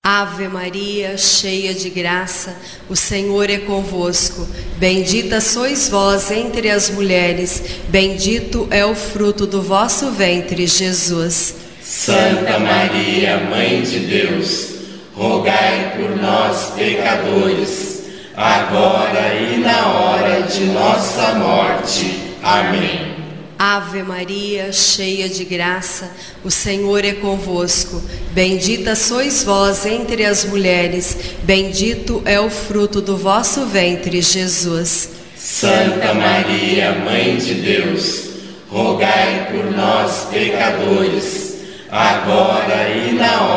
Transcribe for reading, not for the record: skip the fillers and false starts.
Ave Maria, cheia de graça, o Senhor é convosco. Bendita sois vós entre as mulheres, bendito é o fruto do vosso ventre, Jesus. Santa Maria, Mãe de Deus, rogai por nós, pecadores, agora e na hora de nossa morte. Amém. Ave Maria, cheia de graça, o Senhor é convosco. Bendita sois vós entre as mulheres, bendito é o fruto do vosso ventre, Jesus. Santa Maria, Mãe de Deus, rogai por nós, pecadores, agora e na hora